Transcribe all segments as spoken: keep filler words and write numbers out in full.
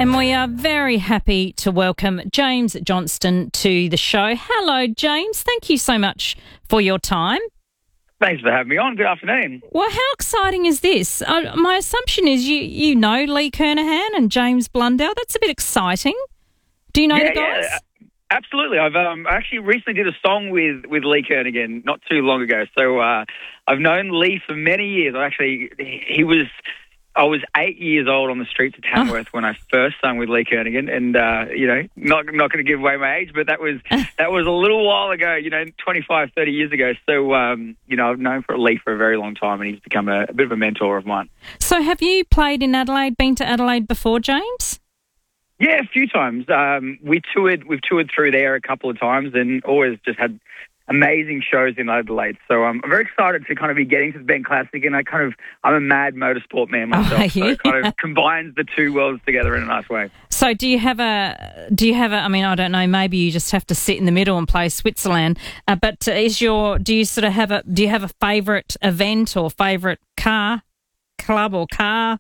And we are very happy to welcome James Johnston to the show. Hello, James. Thank you so much for your time. Thanks for having me on. Good afternoon. Well, how exciting is this? Uh, my assumption is you you know Lee Kernahan and James Blundell. That's a bit exciting. Do you know yeah, the guys? Yeah, absolutely. I've um, I actually recently did a song with, with Lee Kernahan not too long ago. So uh, I've known Lee for many years. I actually, he was... I was eight years old on the streets of Tamworth oh. when I first sung with Lee Kernahan, and uh, you know, not not going to give away my age, but that was that was a little while ago, you know, twenty-five, thirty years ago. So, um, you know, I've known for Lee for a very long time, and he's become a, a bit of a mentor of mine. So, have you played in Adelaide? Been to Adelaide before, James? Yeah, a few times. Um, we toured, we've toured through there a couple of times, and always just had amazing shows in Adelaide. So um, I'm very excited to kind of be getting to the Ben Classic, and I kind of, I'm a mad motorsport man myself, oh, so it kind of combines the two worlds together in a nice way. So do you have a, do you have a, I mean, I don't know, maybe you just have to sit in the middle and play Switzerland, uh, but is your, do you sort of have a, do you have a favourite event or favourite car, club or car?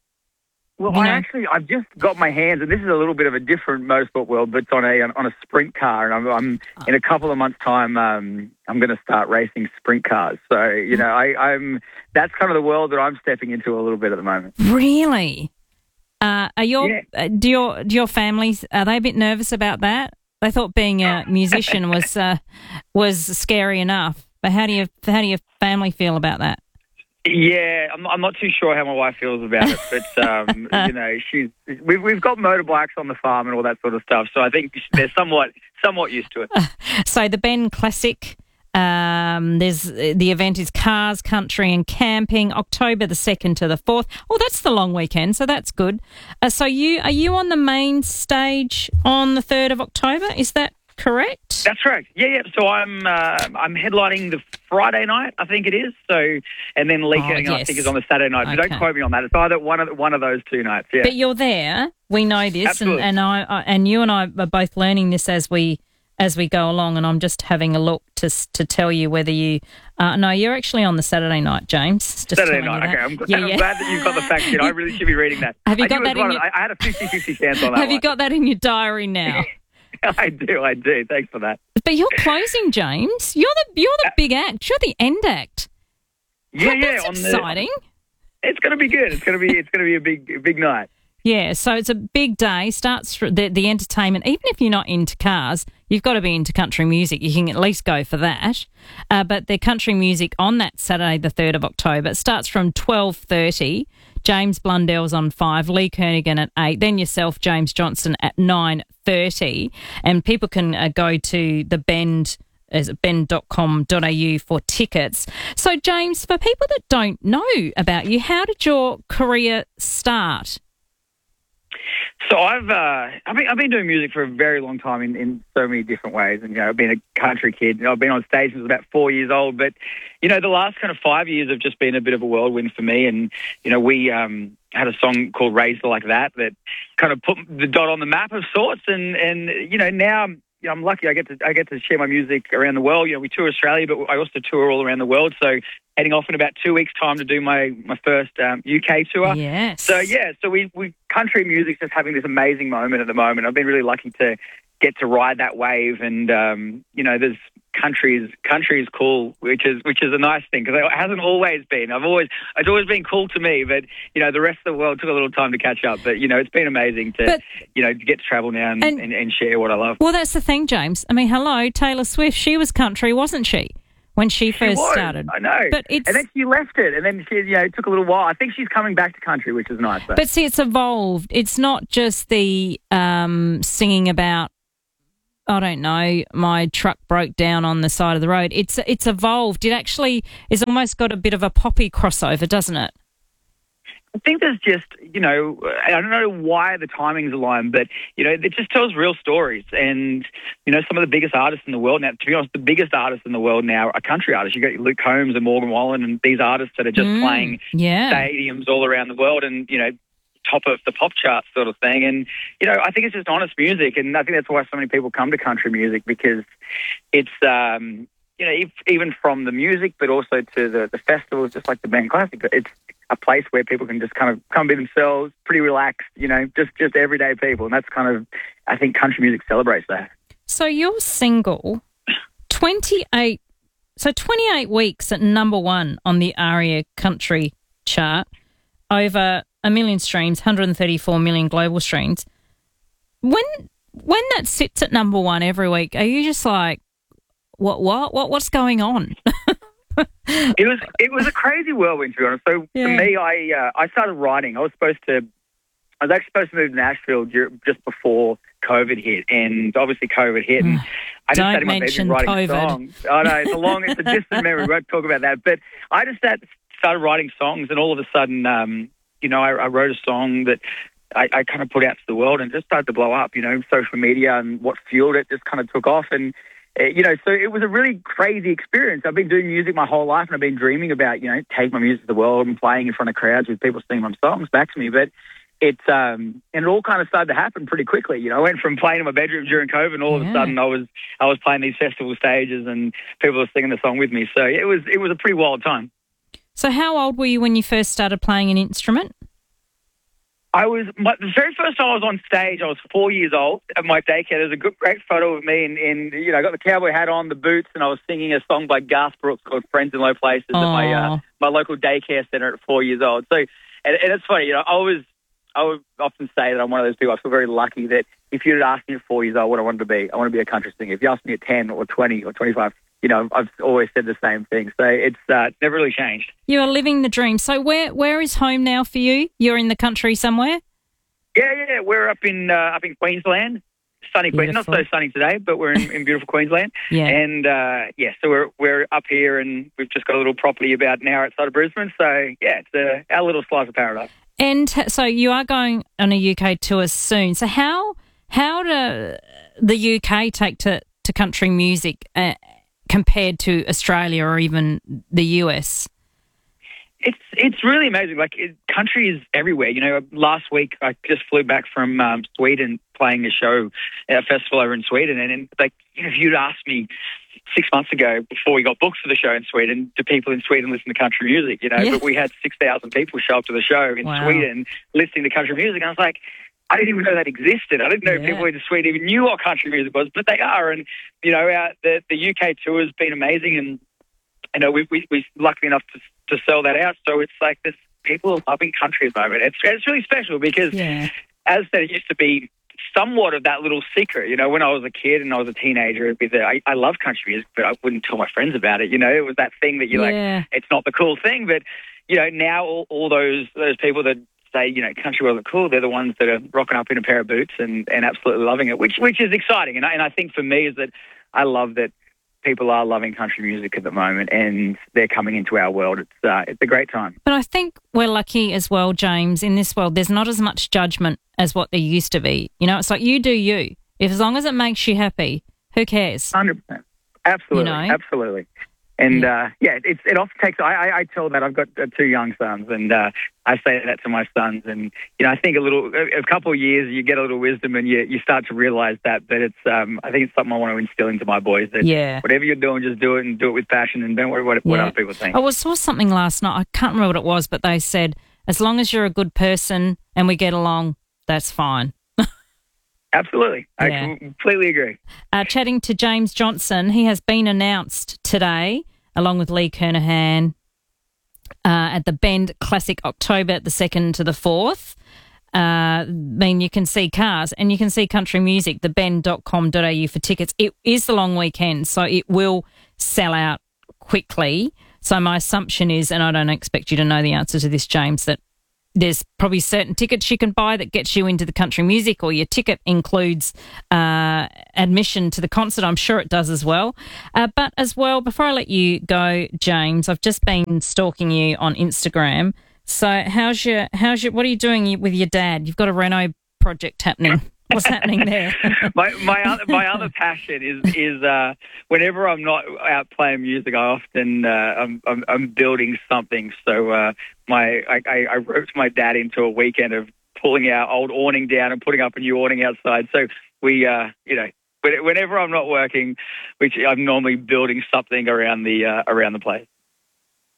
Well, you I know? actually, I've just got my hands, and this is a little bit of a different motorsport world, but it's on a on a sprint car, and I'm, I'm in a couple of months' time, um, I'm going to start racing sprint cars. So, you know, I, I'm that's kind of the world that I'm stepping into a little bit at the moment. Really? Uh, are your yeah. uh, do your do your families, are they a bit nervous about that? They thought being a musician was uh, was scary enough, but how do you how do your family feel about that? Yeah, I'm, I'm not too sure how my wife feels about it, but um, you know, she's we've we've got motorbikes on the farm and all that sort of stuff, so I think they're somewhat somewhat used to it. So the Ben Classic, um, there's the event is Cars, Country and Camping, October the second to the fourth. Oh, that's the long weekend, so that's good. Uh, so you are you on the main stage on the third of October? Is that correct? That's correct. Yeah, yeah. So I'm uh, I'm headlining the Friday night, I think it is. So, and then Lee Kernahan, oh, I yes. think, is on the Saturday night. Okay. So don't quote me on that. It's either one of one of those two nights. Yeah. But you're there. We know this, Absolutely. and, and I, I and you and I are both learning this as we as we go along. And I'm just having a look to to tell you whether you. Uh, no, you're actually on the Saturday night, James. Just Saturday night. Okay, I'm, yeah, I'm yeah. glad that you've got the fact sheet. I really should be reading that. Have you I got that in your... I, I had a fifty-fifty chance on that. Have one. you got that in your diary now? I do, I do. Thanks for that. But you're closing, James. You're the you're the big act. You're the end act. Yeah, oh, yeah. That's on exciting. The, it's going to be good. It's going to be it's going to be a big big night. Yeah, so it's a big day. Starts the the entertainment. Even if you're not into cars, you've got to be into country music. You can at least go for that. Uh, but the country music on that Saturday, the third of October, it starts from twelve thirty. James Blundell's on five, Lee Kernahan at eight, then yourself, James Johnston, at nine thirty. And people can uh, go to the Bend, is it bend dot com dot a u for tickets. So, James, for people that don't know about you, how did your career start? So I've uh, I've been I've been doing music for a very long time in, in so many different ways, and you know I've been a country kid. You know, I've been on stage since I was about four years old, but you know the last kind of five years have just been a bit of a whirlwind for me. And you know we um, had a song called "Raised Like That" that kind of put the dot on the map of sorts, and and you know now. You know, I'm lucky. I get to I get to share my music around the world. You know, we tour Australia, but I also tour all around the world. So, heading off in about two weeks' time to do my my first um, U K tour. Yes. So yeah, so we we country music's just having this amazing moment at the moment. I've been really lucky to get to ride that wave, and um, you know, there's country is country is cool, which is which is a nice thing because it hasn't always been. I've always it's always been cool to me, but you know, the rest of the world took a little time to catch up. But you know, it's been amazing to but, you know to get to travel now and, and, and, and share what I love. Well, that's the thing, James. I mean, hello, Taylor Swift. She was country, wasn't she? When she first she was, started. I know. But it's, and then she left it, and then she, you know, it took a little while. I think she's coming back to country, which is nice. Though. But see, it's evolved. It's not just the um, singing about, I don't know, my truck broke down on the side of the road. It's it's evolved. It actually is almost got a bit of a poppy crossover, doesn't it? I think there's just, you know, I don't know why the timings align, but, you know, it just tells real stories. And, you know, some of the biggest artists in the world now, to be honest, the biggest artists in the world now are country artists. You got Luke Combs and Morgan Wallen and these artists that are just mm, playing yeah. stadiums all around the world and, you know, top of the pop charts sort of thing. And, you know, I think it's just honest music. And I think that's why so many people come to country music because it's, um, you know, if, even from the music, but also to the, the festivals, just like the Ben Classic, it's a place where people can just kind of come be themselves, pretty relaxed, you know, just, just everyday people. And that's kind of, I think country music celebrates that. So you're single, twenty-eight, so twenty-eight weeks at number one on the ARIA country chart, over a million streams, one hundred thirty-four million global streams. When when that sits at number one every week, are you just like, what, what, what, what's going on? It was it was a crazy whirlwind, to be honest. So Yeah. for me, I uh, I started writing. I was supposed to, I was actually supposed to move to Nashville dur- just before COVID hit, and obviously COVID hit, and I just Don't sat in my mention bedroom writing COVID. songs. I know it's a long, it's a distant memory. We won't talk about that, but I just sat, started writing songs, and all of a sudden, um, you know, I, I wrote a song that I, I kind of put out to the world, and just started to blow up. You know, social media and what fueled it just kind of took off, and. Uh, You know, so it was a really crazy experience. I've been doing music my whole life, and I've been dreaming about, you know, taking my music to the world and playing in front of crowds with people singing my songs back to me. But it's, um, and it all kind of started to happen pretty quickly. You know, I went from playing in my bedroom during COVID, and all Yeah. of a sudden I was, I was playing these festival stages, and people were singing the song with me. So it was, it was a pretty wild time. So how old were you when you first started playing an instrument? I was my, the very first time I was on stage. I was four years old at my daycare. There's a good, great photo of me, and, and you know, I got the cowboy hat on, the boots, and I was singing a song by Garth Brooks called "Friends in Low Places" at my uh, Aw. my local daycare center at four years old. So, and, and it's funny, you know, I was I would often say that I'm one of those people. I feel very lucky that if you'd asked me at four years old what I wanted to be, I want to be a country singer. If you asked me at ten or twenty or twenty-five, you know, I've always said the same thing. So it's uh, never really changed. You are living the dream. So where where is home now for you? You're in the country somewhere? Yeah, yeah, we're up in uh, up in Queensland, sunny Queensland. Not Beautiful. so sunny today, but we're in, in beautiful Queensland. Yeah. And uh, yeah, so we're we're up here, and we've just got a little property about an hour outside of Brisbane. So yeah, it's uh, our little slice of paradise. And so you are going on a U K tour soon. So how how do the U K take to, to country music uh, compared to Australia or even the U S? It's it's really amazing. Like it, country is everywhere. You know, last week I just flew back from um, Sweden, playing a show at a festival over in Sweden, and, and like you know, if you'd asked me six months ago before we got booked for the show in Sweden, do people in Sweden listen to country music? You know, Yeah. but we had six thousand people show up to the show in Wow. Sweden listening to country music. And I was like, I didn't even know that existed. I didn't know Yeah. people in Sweden even knew what country music was, but they are. And you know, our, the the U K tour has been amazing, and you know, we we we're lucky enough to to sell that out. So it's like this people are loving country at the moment. It's it's really special because, Yeah. as I said, it used to be somewhat of that little secret. You know, when I was a kid and I was a teenager, it'd be the, I, I love country music, but I wouldn't tell my friends about it. You know, it was that thing that you're Yeah. like, it's not the cool thing. But, you know, now all, all those those people that say, you know, country wasn't cool, they're the ones that are rocking up in a pair of boots and, and absolutely loving it, which which is exciting. And I, and I think for me is that I love that people are loving country music at the moment, and they're coming into our world. It's uh, it's a great time. But I think we're lucky as well, James, in this world. There's not as much judgment as what there used to be. You know, it's like you do you. If as long as it makes you happy, who cares? one hundred percent. Absolutely. You know? Absolutely. And, uh, yeah, it's, it often takes, I, I, I tell that I've got uh, two young sons, and uh, I say that to my sons. And, you know, I think a little, a, a couple of years, you get a little wisdom and you, you start to realize that, but it's, um, I think it's something I want to instill into my boys, that Yeah. whatever you're doing, just do it and do it with passion, and don't worry what, what Yeah. other people think. I was saw something last night. I can't remember what it was, but they said, as long as you're a good person and we get along, that's fine. Absolutely. I Yeah. completely agree. Uh, chatting to James Johnson, he has been announced today, along with Lee Kernahan, uh, at the Bend Classic October the second to the fourth. Uh, I mean, you can see cars and you can see country music, the bend dot com dot a u for tickets. It is the long weekend, so it will sell out quickly. So my assumption is, and I don't expect you to know the answer to this, James, that there's probably certain tickets you can buy that gets you into the country music, or your ticket includes uh, admission to the concert. I'm sure it does as well. Uh, but as well, before I let you go, James, I've just been stalking you on Instagram. So how's your, how's your, what are you doing with your dad? You've got a reno project happening. What's happening there? my my other my other passion is is uh, whenever I'm not out playing music, I often uh, I'm, I'm I'm building something. So uh, my I, I I roped my dad into a weekend of pulling our old awning down and putting up a new awning outside. So we uh, you know whenever I'm not working, which I'm normally building something around the uh, around the place.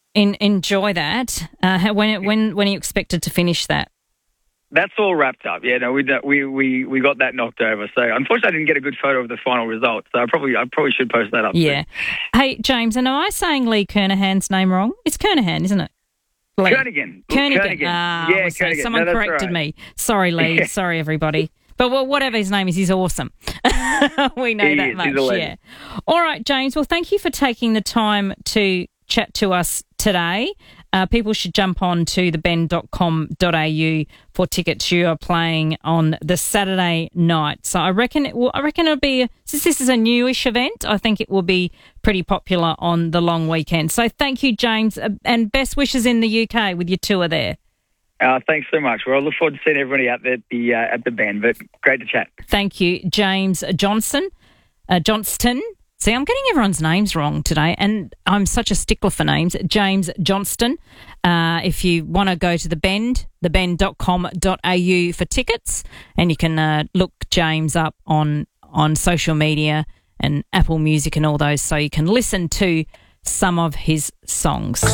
in, enjoy that. Uh, how- when when when are you expected to finish that? That's all wrapped up. Yeah, no, we we we we got that knocked over. So unfortunately, I didn't get a good photo of the final result. So I probably I probably should post that up. Yeah. soon. Hey, James, and am I saying Lee Kernahan's name wrong? It's Kernahan, isn't it? Lee. Kernigan. Kernigan. Kernigan. Ah, Yeah, I was saying- Kernigan. Someone No, that's corrected all right. me. Sorry, Lee. Yeah. Sorry, everybody. But well, whatever his name is, he's awesome. We know He that is. much. He's a Yeah. legend. All right, James. Well, thank you for taking the time to chat to us today. Uh, people should jump on to the bend dot com dot a u for tickets. You are playing on the Saturday night, so I reckon it will, I reckon it'll be, since this is a newish event, I think it will be pretty popular on the long weekend. So thank you, James, uh, and best wishes in the U K with your tour there. Uh, thanks so much. Well, I look forward to seeing everybody out there at the uh, at the band. But great to chat. Thank you, James Johnson, uh, Johnston. See, I'm getting everyone's names wrong today, and I'm such a stickler for names. James Johnston. Uh, if you want to go to the Bend, the bend dot com dot a u for tickets, and you can uh, look James up on on social media and Apple Music and all those, so you can listen to some of his songs.